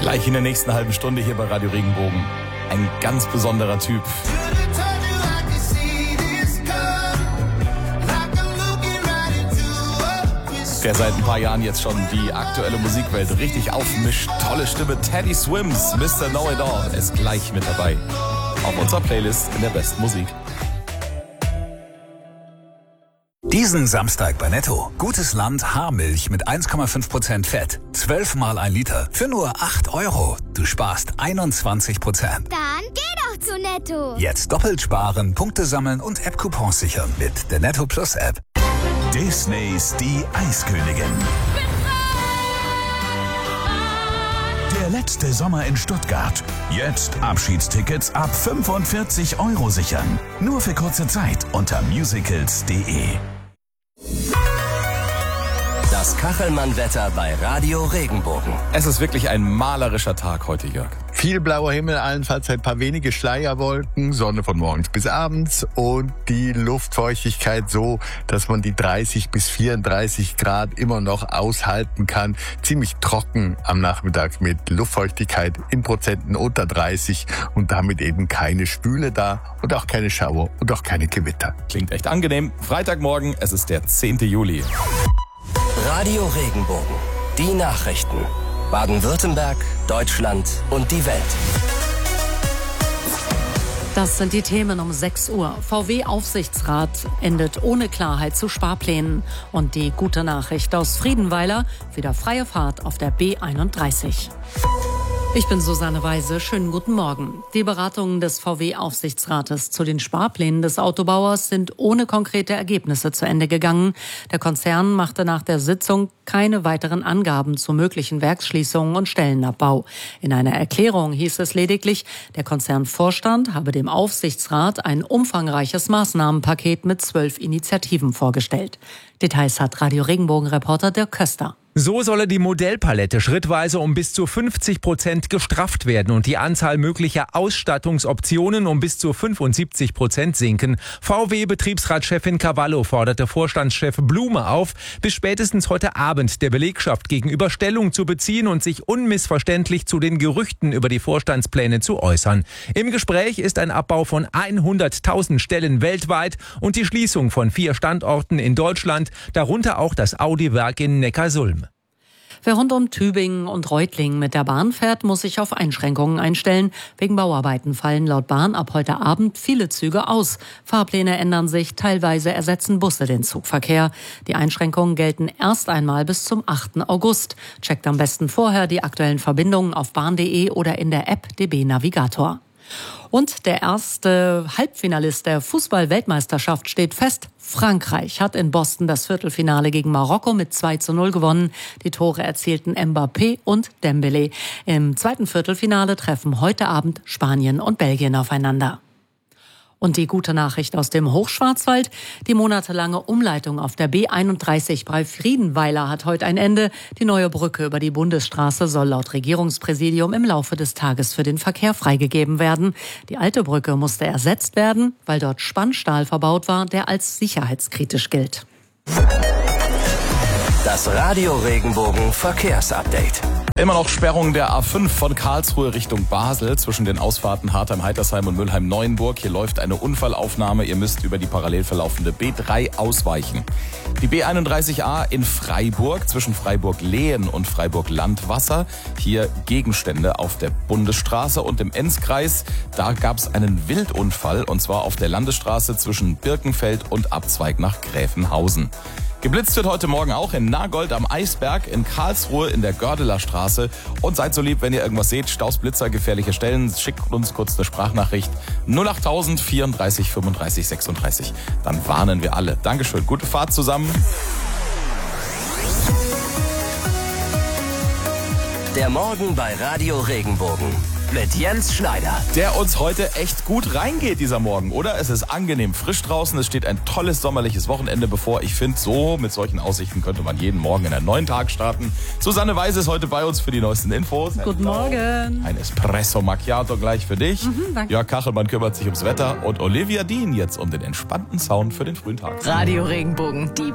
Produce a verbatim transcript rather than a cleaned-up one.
Gleich in der nächsten halben Stunde hier bei Radio Regenbogen. Ein ganz besonderer Typ. Der seit ein paar Jahren jetzt schon die aktuelle Musikwelt richtig aufmischt. Tolle Stimme, Teddy Swims, Mister Know-It-All ist gleich mit dabei. Auf unserer Playlist in der besten Musik. Diesen Samstag bei Netto. Gutes Land Haarmilch mit eins Komma fünf Prozent Fett. zwölf Mal ein Liter für nur acht Euro. Du sparst einundzwanzig Prozent. Dann geh doch zu Netto. Jetzt doppelt sparen, Punkte sammeln und App-Coupons sichern mit der Netto Plus App. Disneys Die Eiskönigin. Der letzte Sommer in Stuttgart. Jetzt Abschiedstickets ab fünfundvierzig Euro sichern. Nur für kurze Zeit unter musicals punkt de. Das Kachelmann-Wetter bei Radio Regenbogen. Es ist wirklich ein malerischer Tag heute, Jörg. Viel blauer Himmel, allenfalls ein paar wenige Schleierwolken, Sonne von morgens bis abends und die Luftfeuchtigkeit so, dass man die dreißig bis vierunddreißig Grad immer noch aushalten kann. Ziemlich trocken am Nachmittag mit Luftfeuchtigkeit in Prozenten unter dreißig und damit eben keine Spüle da und auch keine Schauer und auch keine Gewitter. Klingt echt angenehm. Freitagmorgen, es ist der zehnte Juli. Radio Regenbogen. Die Nachrichten. Baden-Württemberg, Deutschland und die Welt. Das sind die Themen um sechs Uhr. V W-Aufsichtsrat endet ohne Klarheit zu Sparplänen. Und die gute Nachricht aus Friedenweiler, wieder freie Fahrt auf der B einunddreißig. Ich bin Susanne Weise. Schönen guten Morgen. Die Beratungen des V W-Aufsichtsrates zu den Sparplänen des Autobauers sind ohne konkrete Ergebnisse zu Ende gegangen. Der Konzern machte nach der Sitzung keine weiteren Angaben zu möglichen Werksschließungen und Stellenabbau. In einer Erklärung hieß es lediglich, der Konzernvorstand habe dem Aufsichtsrat ein umfangreiches Maßnahmenpaket mit zwölf Initiativen vorgestellt. Details hat Radio Regenbogen-Reporter Dirk Köster. So solle die Modellpalette schrittweise um bis zu fünfzig Prozent gestrafft werden und die Anzahl möglicher Ausstattungsoptionen um bis zu fünfundsiebzig Prozent sinken. V W-Betriebsratschefin Cavallo forderte Vorstandschef Blume auf, bis spätestens heute Abend der Belegschaft gegenüber Stellung zu beziehen und sich unmissverständlich zu den Gerüchten über die Vorstandspläne zu äußern. Im Gespräch ist ein Abbau von hunderttausend Stellen weltweit und die Schließung von vier Standorten in Deutschland, darunter auch das Audi-Werk in Neckarsulm. Wer rund um Tübingen und Reutlingen mit der Bahn fährt, muss sich auf Einschränkungen einstellen. Wegen Bauarbeiten fallen laut Bahn ab heute Abend viele Züge aus. Fahrpläne ändern sich, teilweise ersetzen Busse den Zugverkehr. Die Einschränkungen gelten erst einmal bis zum achten August. Checkt am besten vorher die aktuellen Verbindungen auf bahn punkt de oder in der App D B Navigator. Und der erste Halbfinalist der Fußball-Weltmeisterschaft steht fest. Frankreich hat in Boston das Viertelfinale gegen Marokko mit zwei zu null gewonnen. Die Tore erzielten Mbappé und Dembélé. Im zweiten Viertelfinale treffen heute Abend Spanien und Belgien aufeinander. Und die gute Nachricht aus dem Hochschwarzwald. Die monatelange Umleitung auf der B einunddreißig bei Friedenweiler hat heute ein Ende. Die neue Brücke über die Bundesstraße soll laut Regierungspräsidium im Laufe des Tages für den Verkehr freigegeben werden. Die alte Brücke musste ersetzt werden, weil dort Spannstahl verbaut war, der als sicherheitskritisch gilt. Das Radio Regenbogen Verkehrsupdate. Immer noch Sperrung der A fünf von Karlsruhe Richtung Basel zwischen den Ausfahrten Hartheim-Heitersheim und Mülheim-Neuenburg. Hier läuft eine Unfallaufnahme. Ihr müsst über die parallel verlaufende B drei ausweichen. Die B einunddreißig A in Freiburg zwischen Freiburg-Lehen und Freiburg-Landwasser. Hier Gegenstände auf der Bundesstraße und im Enzkreis. Da gab es einen Wildunfall und zwar auf der Landesstraße zwischen Birkenfeld und Abzweig nach Gräfenhausen. Geblitzt wird heute Morgen auch in Nagold am Eisberg, in Karlsruhe in der Gördeler Straße. Und seid so lieb, wenn ihr irgendwas seht, Staus, Blitzer, gefährliche Stellen, schickt uns kurz eine Sprachnachricht null acht tausend vierunddreißig fünfunddreißig sechsunddreißig. Dann warnen wir alle. Dankeschön, gute Fahrt zusammen. Der Morgen bei Radio Regenbogen mit Jens Schneider. Der uns heute echt gut reingeht, dieser Morgen, oder? Es ist angenehm frisch draußen, es steht ein tolles sommerliches Wochenende bevor. Ich finde, so mit solchen Aussichten könnte man jeden Morgen in einen neuen Tag starten. Susanne Weise ist heute bei uns für die neuesten Infos. Guten Morgen. Ein Espresso Macchiato gleich für dich. Mhm, danke. Jörg Kachelmann kümmert sich ums Wetter und Olivia Dean jetzt um den entspannten Sound für den frühen Tag. Radio Regenbogen, die